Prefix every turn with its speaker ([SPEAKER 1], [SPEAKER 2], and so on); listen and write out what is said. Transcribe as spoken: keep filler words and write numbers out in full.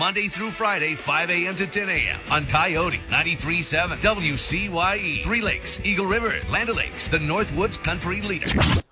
[SPEAKER 1] Monday through Friday, five a.m. to ten a.m. on Coyote ninety-three point seven W C Y E. Three Lakes, Eagle River, Land O'Lakes, the Northwoods Country Leader.